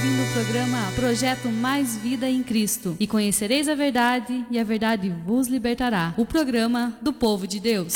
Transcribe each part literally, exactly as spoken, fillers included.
ouvindo o programa Projeto Mais Vida em Cristo. E conhecereis a verdade, e a verdade vos libertará. O programa do povo de Deus.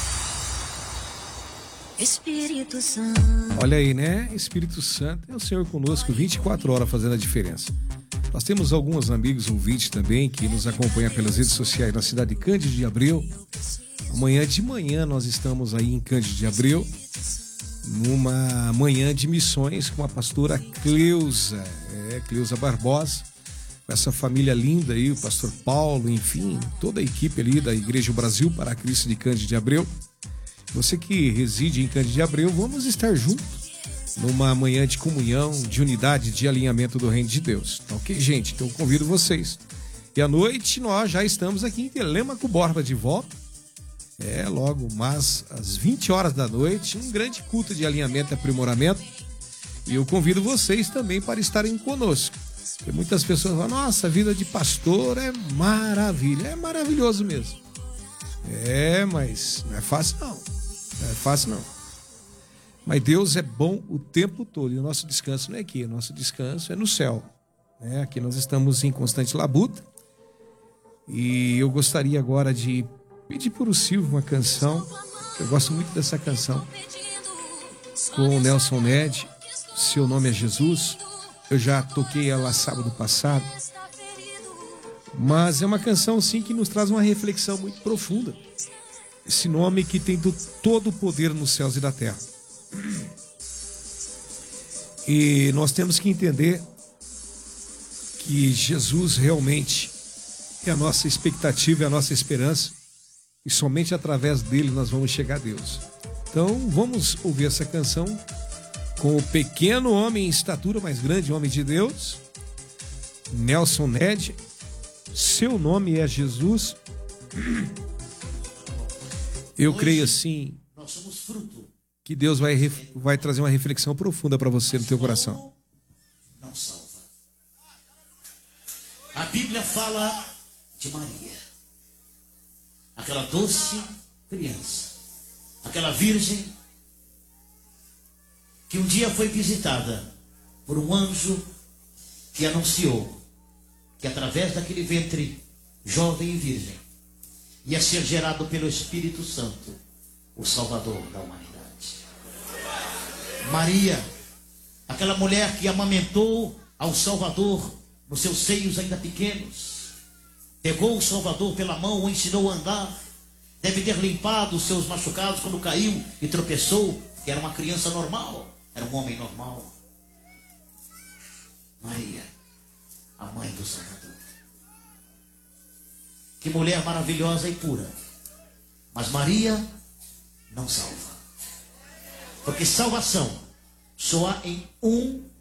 Espírito Santo. Olha aí, né? Espírito Santo é o Senhor conosco vinte e quatro horas fazendo a diferença. Nós temos alguns amigos ouvintes também que nos acompanham pelas redes sociais na cidade de Cândido de Abreu. Amanhã de manhã nós estamos aí em Cândido de Abreu, numa manhã de missões com a pastora Cleusa, é, Cleusa Barbosa, com essa família linda aí, o pastor Paulo, enfim, toda a equipe ali da Igreja Brasil para Cristo de Cândido de Abreu. Você que reside em Cândido de Abreu, vamos estar juntos numa manhã de comunhão, de unidade, de alinhamento do reino de Deus. Tá ok, gente? Então eu convido vocês. E à noite nós já estamos aqui em Telêmaco Borba de volta. É, logo, mas às vinte horas da noite, um grande culto de alinhamento e aprimoramento. E eu convido vocês também para estarem conosco. Porque muitas pessoas falam, nossa, a vida de pastor é maravilha. É maravilhoso mesmo. É, mas não é fácil não. Não é fácil não. Mas Deus é bom o tempo todo. E o nosso descanso não é aqui. O nosso descanso é no céu. É, aqui nós estamos em constante labuta. E eu gostaria agora de pedir por o Silvio uma canção. Eu gosto muito dessa canção. Com o Nelson Ned. Seu Nome é Jesus. Eu já toquei ela sábado passado. Mas é uma canção, sim, que nos traz uma reflexão muito profunda. Esse nome que tem do, todo o poder nos céus e da terra. E nós temos que entender que Jesus realmente é a nossa expectativa, é a nossa esperança. E somente através dele nós vamos chegar a Deus. Então vamos ouvir essa canção com o pequeno homem em estatura, mais grande homem de Deus, Nelson Ned. Seu nome é Jesus. Eu Hoje, creio assim nós somos fruto. Que Deus vai, vai trazer uma reflexão profunda para você no teu coração. Não salva. A Bíblia fala de Maria, aquela doce criança, aquela virgem que um dia foi visitada por um anjo que anunciou que através daquele ventre jovem e virgem ia ser gerado pelo Espírito Santo o Salvador da humanidade. Maria, aquela mulher que amamentou ao Salvador nos seus seios ainda pequenos, pegou o Salvador pela mão, o ensinou a andar, deve ter limpado os seus machucados quando caiu e tropeçou, que era uma criança normal, era um homem normal. Maria, a mãe do Salvador. Que mulher maravilhosa e pura. Mas Maria não salva. Porque salvação só há em um